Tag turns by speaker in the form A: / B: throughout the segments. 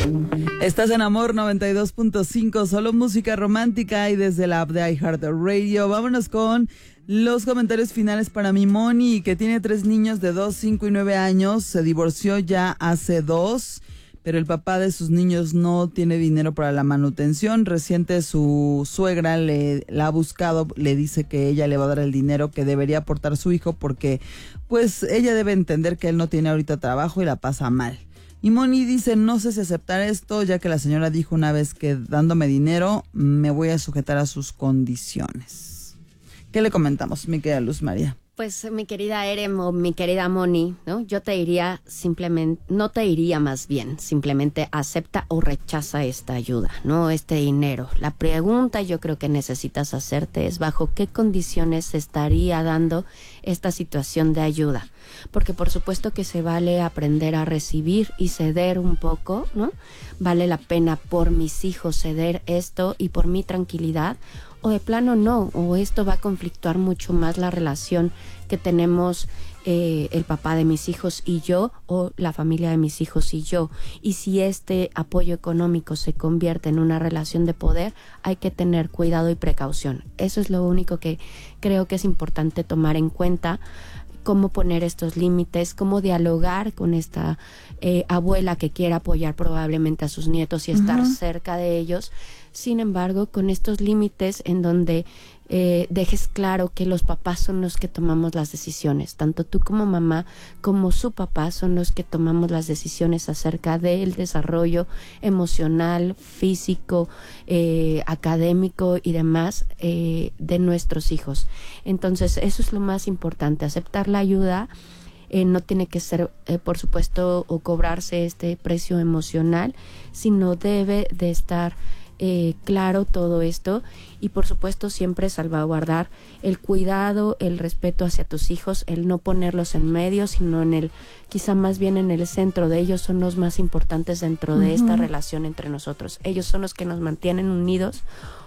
A: Estás en Amor 92.5, solo música romántica y desde la app de iHeartRadio. Vámonos con los comentarios finales para mi Moni, que tiene 3 niños de 2, 5 y 9 años. Se divorció ya hace 2, pero el papá de sus niños no tiene dinero para la manutención. Reciente su suegra la ha buscado, le dice que ella le va a dar el dinero que debería aportar su hijo porque pues ella debe entender que él no tiene ahorita trabajo y la pasa mal. Y Moni dice, no sé si aceptar esto, ya que la señora dijo una vez que dándome dinero me voy a sujetar a sus condiciones. ¿Qué le comentamos, mi querida Luz María?
B: Pues mi querida Erem o mi querida Moni, ¿no? Yo te diría simplemente, no te diría más bien, simplemente acepta o rechaza esta ayuda, ¿no? Este dinero. La pregunta yo creo que necesitas hacerte es bajo qué condiciones se estaría dando esta situación de ayuda. Porque por supuesto que se vale aprender a recibir y ceder un poco, ¿no? Vale la pena por mis hijos ceder esto y por mi tranquilidad, o de plano no, o esto va a conflictuar mucho más la relación que tenemos el papá de mis hijos y yo, o la familia de mis hijos y yo. Y si este apoyo económico se convierte en una relación de poder, hay que tener cuidado y precaución. Eso es lo único que creo que es importante tomar en cuenta. Cómo poner estos límites, cómo dialogar con esta abuela que quiera apoyar probablemente a sus nietos y estar cerca de ellos. Sin embargo, con estos límites en donde dejes claro que los papás son los que tomamos las decisiones, tanto tú como mamá como su papá son los que tomamos las decisiones acerca del desarrollo emocional, físico, académico y demás de nuestros hijos. Entonces eso es lo más importante, aceptar la ayuda. No tiene que ser, por supuesto, o cobrarse este precio emocional, sino debe de estar claro todo esto, y por supuesto siempre salvaguardar el cuidado, el respeto hacia tus hijos, el no ponerlos en medio, sino quizá más bien en el centro de ellos. Son los más importantes dentro de esta relación entre nosotros. Ellos son los que nos mantienen unidos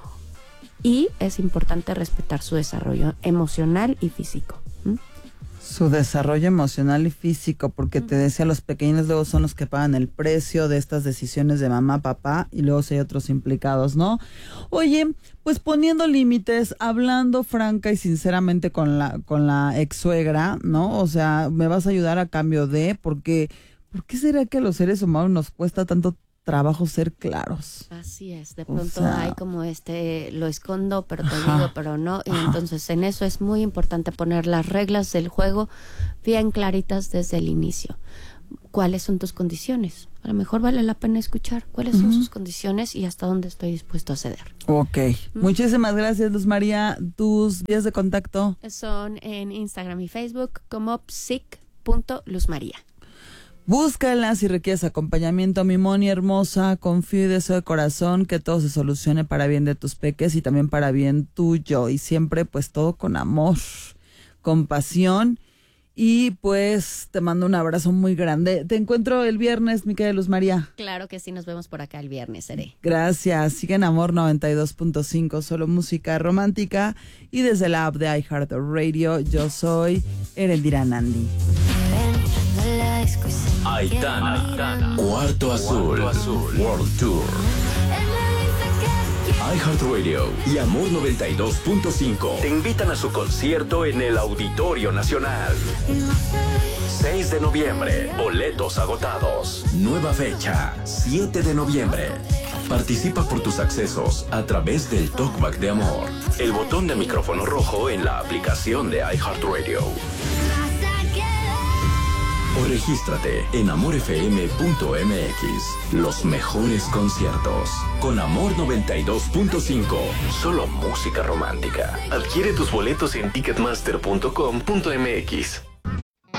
B: y es importante respetar su desarrollo emocional y físico.
A: Su desarrollo emocional y físico, porque te decía, los pequeños luego son los que pagan el precio de estas decisiones de mamá, papá, y luego si hay otros implicados, ¿no? Oye, pues poniendo límites, hablando franca y sinceramente con la ex suegra, ¿no? O sea, me vas a ayudar a cambio de, porque ¿por qué será que a los seres humanos nos cuesta tanto trabajo ser claros?
B: Así es, de pronto hay como lo escondo, pero te digo, pero no, y entonces en eso es muy importante poner las reglas del juego bien claritas desde el inicio. ¿Cuáles son tus condiciones? A lo mejor vale la pena escuchar cuáles son sus condiciones y hasta dónde estoy dispuesto a ceder. Ok,
A: muchísimas gracias, Luz María. ¿Tus vías de contacto?
B: Son en Instagram y Facebook como psic.luzmaría.
A: Búscala si requieres acompañamiento, mi Moni hermosa. Confío y deseo de corazón que todo se solucione para bien de tus peques y también para bien tuyo. Y siempre pues todo con amor, con pasión. Y pues te mando un abrazo muy grande. Te encuentro el viernes, mi querida Luz María.
B: Claro que sí, nos vemos por acá el viernes, seré.
A: Gracias. Sigue en Amor 92.5, solo música romántica. Y desde la app de iHeartRadio, yo soy Erendira Nandi.
C: Aitana, Cuarto Azul, World Tour. iHeartRadio y Amor 92.5 te invitan a su concierto en el Auditorio Nacional. 6 de noviembre, boletos agotados. Nueva fecha, 7 de noviembre. Participa por tus accesos a través del Talkback de Amor, el botón de micrófono rojo en la aplicación de iHeartRadio. O regístrate en amorfm.mx. Los mejores conciertos. Con Amor 92.5. Solo música romántica. Adquiere tus boletos en ticketmaster.com.mx.